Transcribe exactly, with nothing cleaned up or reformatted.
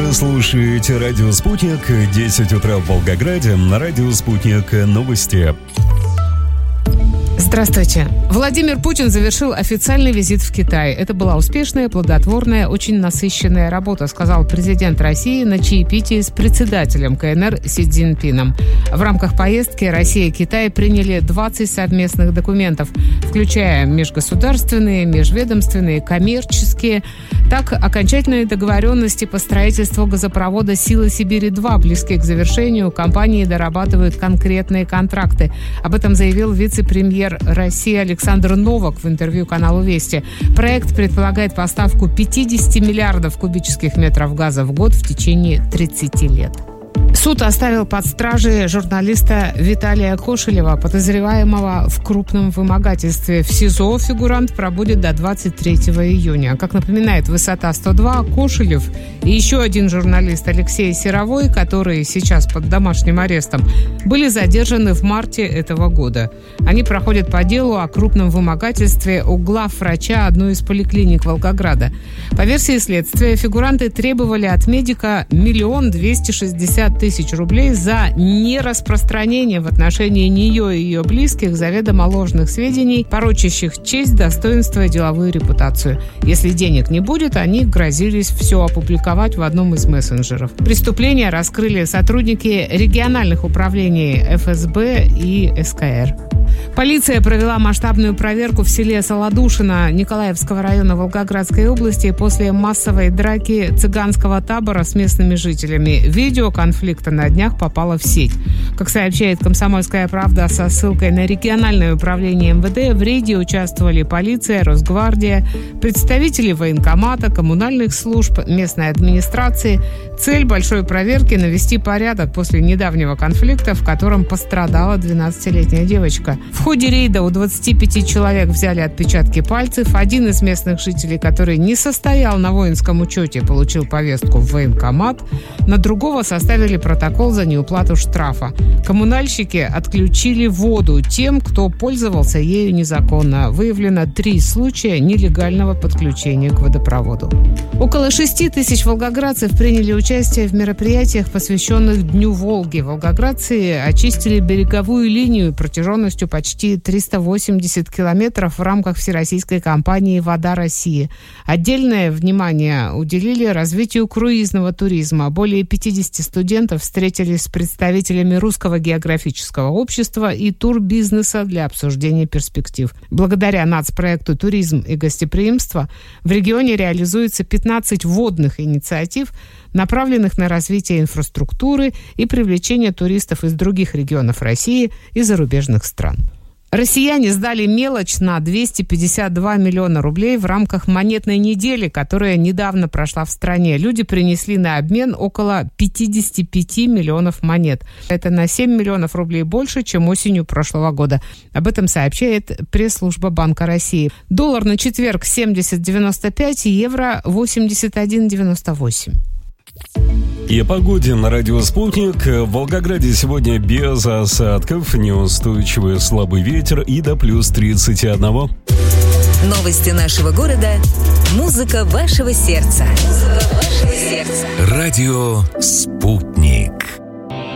Вы слушаете «Радио Спутник», десять утра в Волгограде, на «Радио Спутник» новости. Здравствуйте. Владимир Путин завершил официальный визит в Китай. Это была успешная, плодотворная, очень насыщенная работа, сказал президент России на чаепитии с председателем КНР Си Цзиньпином. В рамках поездки Россия и Китай приняли двадцать совместных документов, включая межгосударственные, межведомственные, коммерческие. Так, окончательные договоренности по строительству газопровода «Сила Сибири-два» близки к завершению. Компании дорабатывают конкретные контракты. Об этом заявил вице-премьер России Александр Новак в интервью каналу «Вести». Проект предполагает поставку пятьдесят миллиардов кубических метров газа в год в течение тридцати лет. Суд оставил под стражей журналиста Виталия Кошелева, подозреваемого в крупном вымогательстве. В СИЗО фигурант пробудет до двадцать третьего июня. Как напоминает «Высота сто два», Кошелев и еще один журналист Алексей Серовой, которые сейчас под домашним арестом, были задержаны в марте этого года. Они проходят по делу о крупном вымогательстве у главврача одной из поликлиник Волгограда. По версии следствия, фигуранты требовали от медика миллион двести шестьдесят тысяч рублей за нераспространение в отношении нее и ее близких заведомо ложных сведений, порочащих честь, достоинство и деловую репутацию. Если денег не будет, они грозились все опубликовать в одном из мессенджеров. Преступление раскрыли сотрудники региональных управлений эф эс бэ и эс ка эр. Полиция провела масштабную проверку в селе Солодушино Николаевского района Волгоградской области после массовой драки цыганского табора с местными жителями. Видео конфликта на днях попало в сеть. Как сообщает «Комсомольская правда» со ссылкой на региональное управление эм вэ дэ, в рейде участвовали полиция, Росгвардия, представители военкомата, коммунальных служб, местной администрации. Цель большой проверки – навести порядок после недавнего конфликта, в котором пострадала двенадцатилетняя девочка. В ходе рейда у двадцати пяти человек взяли отпечатки пальцев. Один из местных жителей, который не состоял на воинском учете, получил повестку в военкомат. На другого составили протокол за неуплату штрафа. Коммунальщики отключили воду тем, кто пользовался ею незаконно. Выявлено три случая нелегального подключения к водопроводу. Около шести тысяч волгоградцев приняли участие в мероприятиях, посвященных Дню Волги. Волгоградцы очистили береговую линию протяженностью почти триста восемьдесят километров в рамках всероссийской кампании «Вода России». Отдельное внимание уделили развитию круизного туризма. Более пятидесяти студентов встретились с представителями Русского географического общества и турбизнеса для обсуждения перспектив. Благодаря нацпроекту «Туризм и гостеприимство» в регионе реализуется пятнадцать водных инициатив, направленных на развитие инфраструктуры и привлечение туристов из других регионов России и зарубежных стран. Россияне сдали мелочь на двести пятьдесят два миллиона рублей в рамках монетной недели, которая недавно прошла в стране. Люди принесли на обмен около пятьдесят пять миллионов монет. Это на семь миллионов рублей больше, чем осенью прошлого года. Об этом сообщает пресс-служба Банка России. Доллар на четверг семьдесят девяносто пять, евро восемьдесят один девяносто восемь. И о погоде на «Радио Спутник». В Волгограде сегодня без осадков, неустойчивый слабый ветер и до плюс тридцать один. Новости нашего города. Музыка вашего сердца. Музыка вашего сердца. «Радио Спутник».